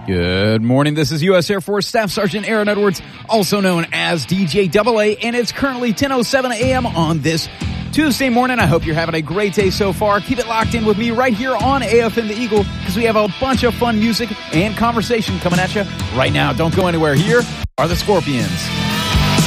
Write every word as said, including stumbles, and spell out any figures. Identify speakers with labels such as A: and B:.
A: Good morning. This is U S Air Force Staff Sergeant Aaron Edwards, also known as D J double A, and it's currently ten oh seven a.m. on this Tuesday morning. I hope you're having a great day so far. Keep it locked in with me right here on A F M The Eagle because we have a bunch of fun music and conversation coming at you right now. Don't go anywhere. Here are the Scorpions.